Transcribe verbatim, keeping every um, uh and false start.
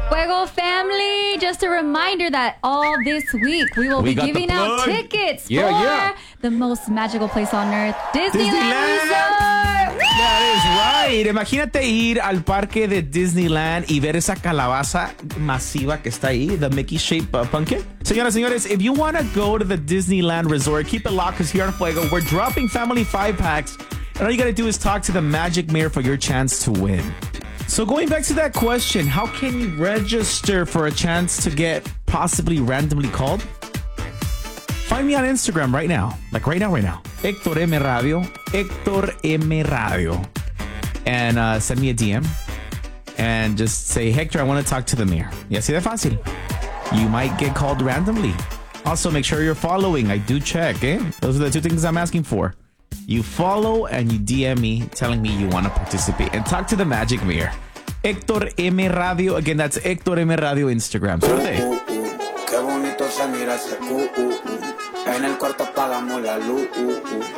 Fuego family, just a reminder that all this week we will We be got the giving out plug. tickets Yeah, for yeah. the most magical place on earth, Disneyland, Disneyland. Resort. Woo! That is right. Imagínate ir al parque de Disneyland y ver esa calabaza masiva que está ahí, the Mickey shaped uh, pumpkin. Señoras, señores, if you want to go to the Disneyland Resort, keep it locked because here on Fuego, we're dropping family five packs. And all you got to do is talk to the Magic Mayor for your chance to win. So going back to that question, how can you register for a chance to get possibly randomly called? Find me on Instagram right now. Like right now, right now. Hector M. Radio. Hector M. Radio. And uh, send me a D M. And just say, Hector, I want to talk to the mayor. Y así de fácil. You might get called randomly. Also, make sure you're following. I do check, eh? Those are the two things I'm asking for. You follow and you D M me telling me you want to participate and talk to the Magic Mayor. Hector M. Radio. Again, that's Hector M. Radio Instagram. Suerte. Uh, uh, qué bonito se mira ese uh, uh, uh. En el cuarto apagamos la luz. Uh, uh.